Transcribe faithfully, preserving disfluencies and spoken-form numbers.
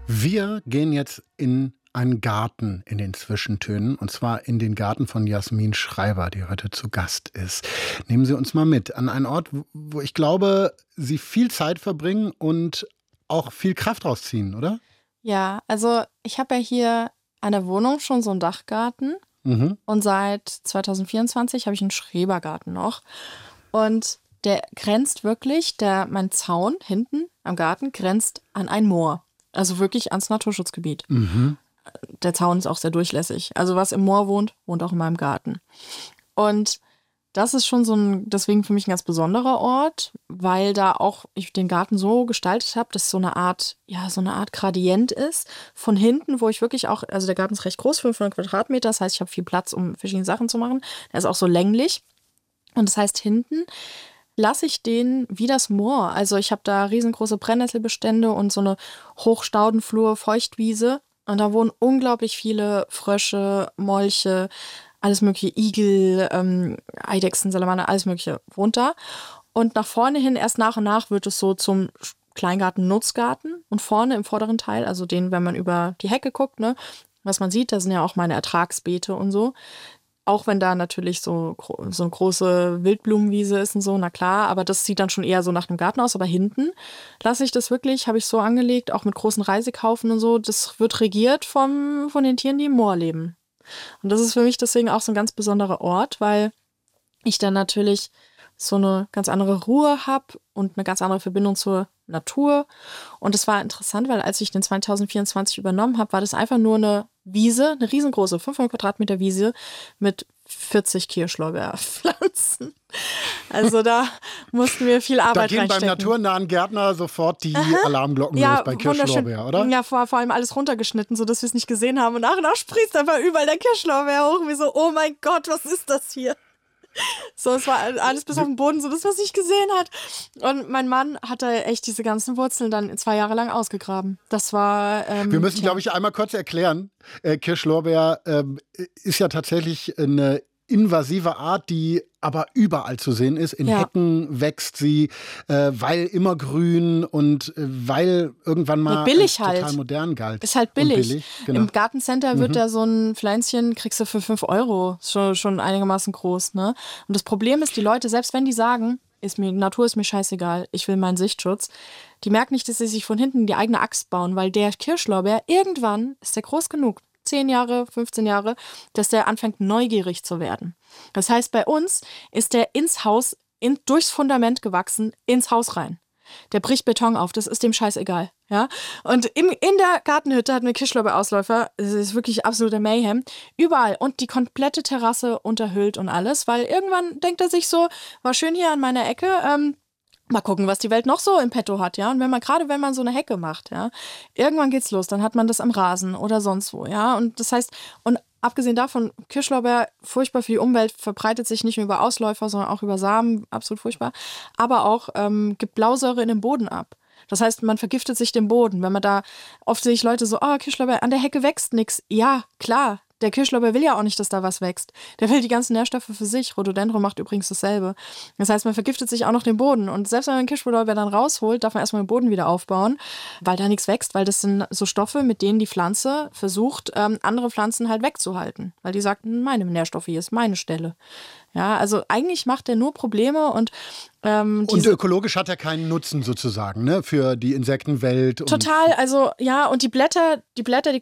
Wir gehen jetzt in einen Garten in den Zwischentönen, und zwar in den Garten von Jasmin Schreiber, die heute zu Gast ist. Nehmen Sie uns mal mit an einen Ort, wo ich glaube, Sie viel Zeit verbringen und auch viel Kraft rausziehen, oder? Ja, also ich habe ja hier an der Wohnung schon so einen Dachgarten Mhm. und seit zwanzig vierundzwanzig habe ich einen Schrebergarten noch. Und der grenzt wirklich, der, mein Zaun hinten am Garten grenzt an ein Moor. Also wirklich ans Naturschutzgebiet. Mhm. Der Zaun ist auch sehr durchlässig. Also was im Moor wohnt, wohnt auch in meinem Garten. Und das ist schon so ein, deswegen für mich ein ganz besonderer Ort, weil da auch ich den Garten so gestaltet habe, dass so eine Art, ja, so eine Art Gradient ist. Von hinten, wo ich wirklich auch, also der Garten ist recht groß, fünfhundert Quadratmeter, das heißt, ich habe viel Platz, um verschiedene Sachen zu machen. Der ist auch so länglich. Und das heißt, hinten lasse ich den wie das Moor. Also ich habe da riesengroße Brennnesselbestände und so eine Hochstaudenflur, Feuchtwiese. Und da wohnen unglaublich viele Frösche, Molche, alles mögliche, Igel, ähm, Eidechsen, Salamander, alles mögliche wohnt da. Und nach vorne hin, erst nach und nach, wird es so zum Kleingarten-Nutzgarten. Und vorne im vorderen Teil, also den, wenn man über die Hecke guckt, ne, was man sieht, da sind ja auch meine Ertragsbeete und so. Auch wenn da natürlich so, gro- so eine große Wildblumenwiese ist und so, na klar, aber das sieht dann schon eher so nach einem Garten aus. Aber hinten lasse ich das wirklich, habe ich so angelegt, auch mit großen Reisekaufen und so. Das wird regiert vom, von den Tieren, die im Moor leben. Und das ist für mich deswegen auch so ein ganz besonderer Ort, weil ich dann natürlich so eine ganz andere Ruhe habe und eine ganz andere Verbindung zur Natur. Und es war interessant, weil als ich den zwanzig vierundzwanzig übernommen habe, war das einfach nur eine Wiese, eine riesengroße fünfhundert Quadratmeter Wiese mit vierzig Kirschlorbeerpflanzen. Also da mussten wir viel Da Arbeit gehen beim reinstecken. naturnahen Gärtner sofort die Alarmglocken Ja, los bei wunderschön. Kirschlorbeer, oder? Ja, vor, vor allem alles runtergeschnitten, sodass wir es nicht gesehen haben. Und nach und nach sprießt einfach überall der Kirschlorbeer hoch. Und wir so, oh mein Gott, was ist das hier? So, es war alles bis auf den Boden, so dass man es nicht gesehen hat. Und mein Mann hat da echt diese ganzen Wurzeln dann zwei Jahre lang ausgegraben. Das war. Ähm, Wir müssen, tja. glaube ich, einmal kurz erklären. Äh, Kirschlorbeer ähm, ist ja tatsächlich eine invasive Art, die aber überall zu sehen ist. In Ja. Hecken wächst sie, äh, weil immer grün und äh, weil irgendwann mal Ja, billig als total halt. modern galt. Ist halt Und billig. billig, genau. Im Gartencenter wird da so ein Pflänzchen, kriegst du für fünf Euro. Ist schon, schon einigermaßen groß, ne? Und das Problem ist, die Leute, selbst wenn die sagen, ist mir, Natur ist mir scheißegal, ich will meinen Sichtschutz, die merken nicht, dass sie sich von hinten die eigene Axt bauen, weil der Kirschlorbeer, irgendwann ist der groß genug, zehn Jahre, fünfzehn Jahre, dass der anfängt neugierig zu werden. Das heißt, bei uns ist der ins Haus, in, durchs Fundament gewachsen, ins Haus rein. Der bricht Beton auf, das ist dem scheißegal. Ja? Und im, in der Gartenhütte hatten wir Kirschlorbeerausläufer, das ist wirklich absoluter Mayhem, überall und die komplette Terrasse unterhöhlt und alles, weil irgendwann denkt er sich so, war schön hier an meiner Ecke, ähm, mal gucken, was die Welt noch so im Petto hat, ja. Und wenn man, gerade wenn man so eine Hecke macht, ja, irgendwann geht's los, dann hat man das am Rasen oder sonst wo, ja. Und das heißt, und abgesehen davon, Kirschlorbeer, furchtbar für die Umwelt, verbreitet sich nicht nur über Ausläufer, sondern auch über Samen, absolut furchtbar. Aber auch ähm, gibt Blausäure in den Boden ab. Das heißt, man vergiftet sich den Boden. Wenn man da, oft sehe ich Leute so, oh, Kirschlorbeer, an der Hecke wächst nix. Ja, klar. Der Kirschlorbeer will ja auch nicht, dass da was wächst. Der will die ganzen Nährstoffe für sich. Rhododendron macht übrigens dasselbe. Das heißt, man vergiftet sich auch noch den Boden. Und selbst wenn man den Kirschlorbeer dann rausholt, darf man erstmal den Boden wieder aufbauen, weil da nichts wächst, weil das sind so Stoffe, mit denen die Pflanze versucht, ähm, andere Pflanzen halt wegzuhalten. Weil die sagt, meine Nährstoffe, hier ist meine Stelle. Ja, also eigentlich macht der nur Probleme und ähm, Und diese ökologisch hat er keinen Nutzen sozusagen, ne, für die Insektenwelt. Und total, also ja, und die Blätter, die Blätter, die